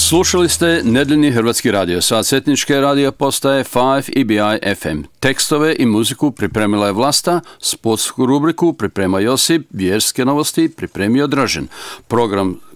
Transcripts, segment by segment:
Slušali ste nedeljni hrvatski radio sat s etničke radio postaje 5 EBI FM. Tekstove i muziku pripremila je Vlasta, sportsku rubriku priprema Josip, vjerske novosti pripremio Dražen. Kroz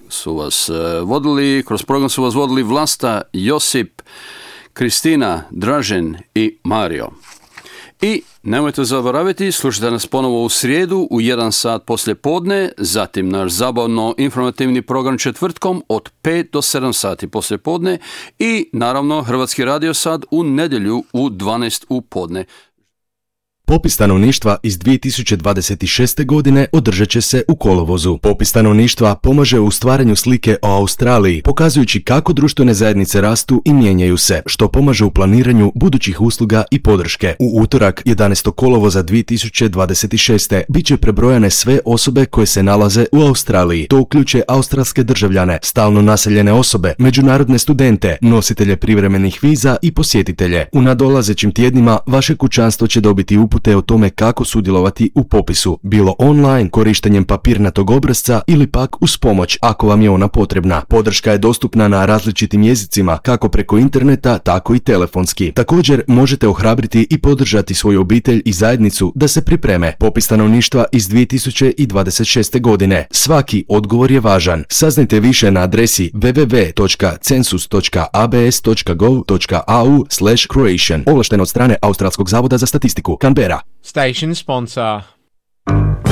program su vas vodili Vlasta, Josip, Kristina, Dražen i Mario. I nemojte zaboraviti, slušajte nas ponovo u srijedu u 1 sat poslije podne, zatim naš zabavno-informativni program četvrtkom od 5 do 7 sati poslije podne i naravno Hrvatski radio sad u nedjelju u 12 u podne. Popis stanovništva iz 2026. godine održat će se u kolovozu. Popis stanovništva pomaže u stvaranju slike o Australiji, pokazujući kako društvene zajednice rastu i mijenjaju se, što pomaže u planiranju budućih usluga i podrške. U utorak 11. kolovoza 2026. bit će prebrojane sve osobe koje se nalaze u Australiji. To uključuje australske državljane, stalno naseljene osobe, međunarodne studente, nositelje privremenih viza i posjetitelje. U nadolazećim tjednima vaše kućanstvo će dobiti upute o tome kako sudjelovati u popisu, bilo online, korištenjem papirnatog obrasca ili pak uz pomoć ako vam je ona potrebna. Podrška je dostupna na različitim jezicima, kako preko interneta, tako i telefonski. Također možete ohrabriti i podržati svoju obitelj i zajednicu da se pripreme. Popis stanovništva iz 2026. godine. Svaki odgovor je važan. Saznajte više na adresi www.census.abs.gov.au/Croatian. Ovlašteno od strane Australskog zavoda za statistiku. Canberra. Station sponsor.